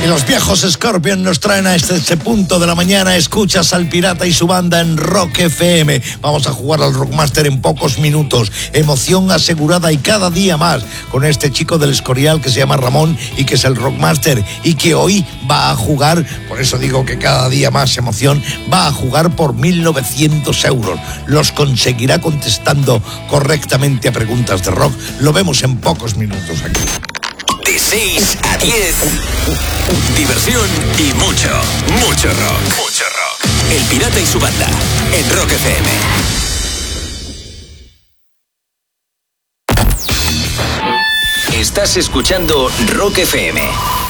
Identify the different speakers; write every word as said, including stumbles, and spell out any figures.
Speaker 1: los viejos Scorpion nos traen a este, este punto de la mañana. Escuchas al Pirata y su banda en Rock F M. Vamos a jugar al Rockmaster en pocos minutos. Emoción asegurada y cada día más con este chico del Escorial que se llama Ramón y que es el Rockmaster y que hoy va a jugar, por eso digo que cada día más emoción, va a jugar por mil novecientos euros. Los conseguirá contestando correctamente a preguntas de rock. Lo vemos en pocos minutos aquí.
Speaker 2: De seis a diez, diversión y mucho, mucho rock. Mucho rock. El Pirata y su banda, en Rock F M. Estás escuchando Rock F M.